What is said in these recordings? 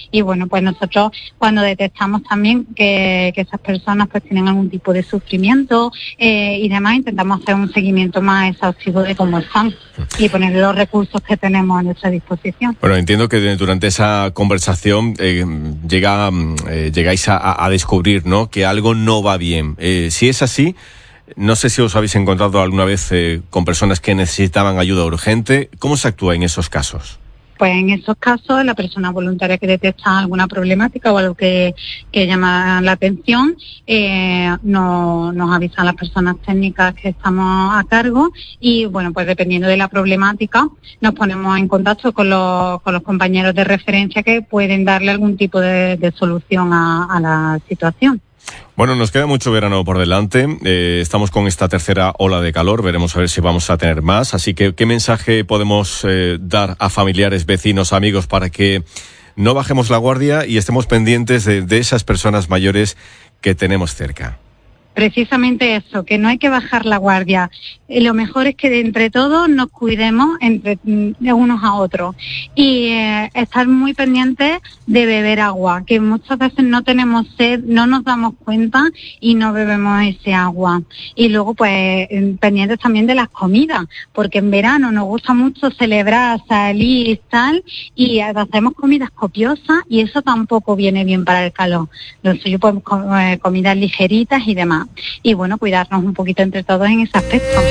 Y bueno, pues nosotros cuando detectamos también que esas personas pues tienen algún tipo de sufrimiento y demás, intentamos hacer un seguimiento más exhaustivo de cómo están y poner los recursos que tenemos a nuestra disposición. Bueno, entiendo que durante esa conversación llegáis a descubrir, ¿no?, que algo no va bien. Si es así, no sé si os habéis encontrado alguna vez con personas que necesitaban ayuda urgente. ¿Cómo se actúa en esos casos? Pues en esos casos, la persona voluntaria que detecta alguna problemática o algo que llama la atención, nos avisan las personas técnicas que estamos a cargo y, bueno, pues dependiendo de la problemática, nos ponemos en contacto con los compañeros de referencia que pueden darle algún tipo de solución a la situación. Bueno, nos queda mucho verano por delante, estamos con esta tercera ola de calor, veremos a ver si vamos a tener más, así que ¿qué mensaje podemos dar a familiares, vecinos, amigos para que no bajemos la guardia y estemos pendientes de esas personas mayores que tenemos cerca? Precisamente eso, que no hay que bajar la guardia. Lo mejor es que de entre todos nos cuidemos de unos a otros y estar muy pendientes de beber agua, que muchas veces no tenemos sed, no nos damos cuenta y no bebemos ese agua. Y luego pues pendientes también de las comidas, porque en verano nos gusta mucho celebrar, salir y tal, y hacemos comidas copiosas y eso tampoco viene bien para el calor. Lo suyo pues comidas ligeritas y demás. Y bueno, cuidarnos un poquito entre todos en ese aspecto.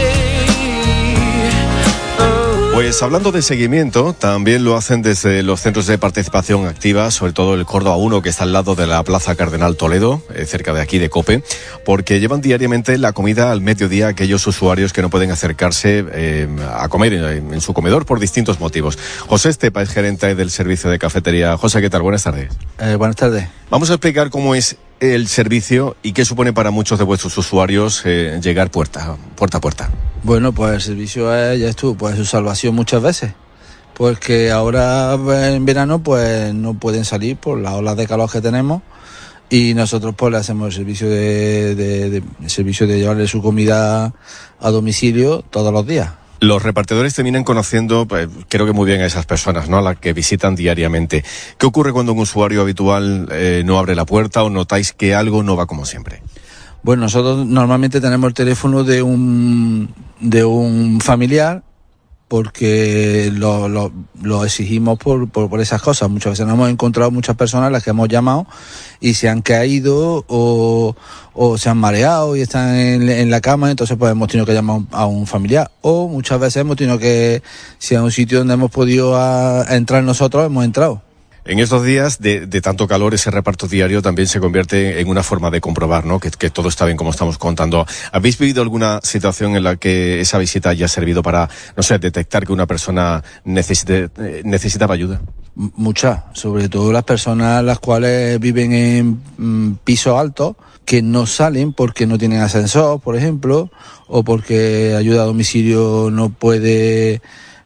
Pues hablando de seguimiento, también lo hacen desde los centros de participación activa, sobre todo el Córdoba 1, que está al lado de la Plaza Cardenal Toledo, cerca de aquí de COPE, porque llevan diariamente la comida al mediodía a aquellos usuarios que no pueden acercarse a comer en su comedor por distintos motivos. José Estepa es gerente del servicio de cafetería. José, ¿qué tal? Buenas tardes. Buenas tardes. Vamos a explicar cómo es el servicio y qué supone para muchos de vuestros usuarios llegar puerta a puerta. Bueno, pues el servicio es su salvación muchas veces, porque ahora en verano pues no pueden salir por las olas de calor que tenemos y nosotros pues le hacemos el servicio de llevarle su comida a domicilio todos los días. Los repartidores terminan conociendo, creo que muy bien a esas personas, ¿no?, a las que visitan diariamente. ¿Qué ocurre cuando un usuario habitual no abre la puerta o notáis que algo no va como siempre? Bueno, nosotros normalmente tenemos el teléfono de un familiar porque lo exigimos por esas cosas. Muchas veces nos hemos encontrado muchas personas a las que hemos llamado y se han caído o se han mareado y están en la cama, entonces pues hemos tenido que llamar a un familiar. O muchas veces hemos tenido que, si es un sitio donde hemos podido entrar nosotros, hemos entrado. En estos días de tanto calor, ese reparto diario también se convierte en una forma de comprobar, ¿no?, que todo está bien como estamos contando. ¿Habéis vivido alguna situación en la que esa visita haya servido para, no sé, detectar que una persona necesitaba ayuda? Muchas, sobre todo las personas las cuales viven en pisos altos, que no salen porque no tienen ascensor, por ejemplo, o porque ayuda a domicilio no puede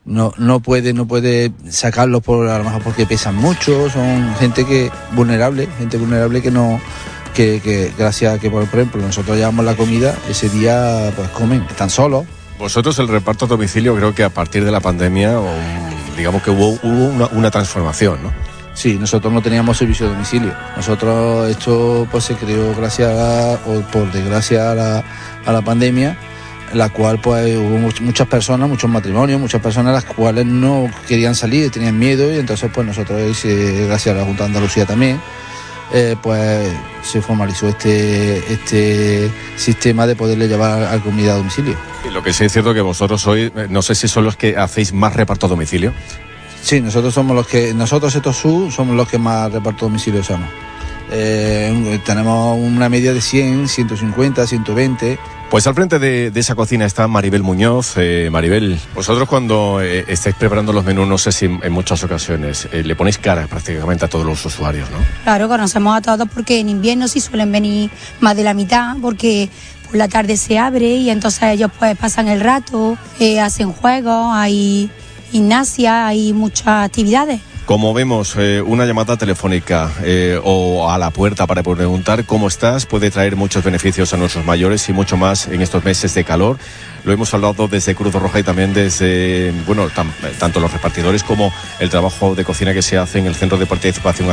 sacarlos a lo mejor porque pesan mucho, son gente vulnerable que gracias a que por ejemplo nosotros llevamos la comida, ese día pues comen, están solos. Vosotros el reparto a domicilio creo que a partir de la pandemia, digamos que hubo una transformación, ¿no? Sí, nosotros no teníamos servicio de domicilio. Nosotros esto pues se creó por desgracia a la pandemia, en la cual pues hubo muchas personas, muchos matrimonios, muchas personas las cuales no querían salir, tenían miedo y entonces pues nosotros, gracias a la Junta de Andalucía también, pues se formalizó este sistema de poderle llevar comida a domicilio. Y lo que sí es cierto que vosotros sois, no sé si son los que hacéis más reparto a domicilio. Sí, nosotros Etosur somos los que más reparto a domicilio usamos. Tenemos una media de 100, 150, 120. Pues al frente de esa cocina está Maribel Muñoz. Maribel, vosotros cuando estáis preparando los menús, no sé si en muchas ocasiones le ponéis cara prácticamente a todos los usuarios, ¿no? Claro, conocemos a todos porque en invierno sí suelen venir más de la mitad, porque por la tarde se abre y entonces ellos pues pasan el rato, hacen juegos, hay gimnasia, hay muchas actividades. Como vemos, una llamada telefónica o a la puerta para preguntar cómo estás puede traer muchos beneficios a nuestros mayores y mucho más en estos meses de calor. Lo hemos hablado desde Cruz Roja y también desde, tanto los repartidores como el trabajo de cocina que se hace en el Centro de Participación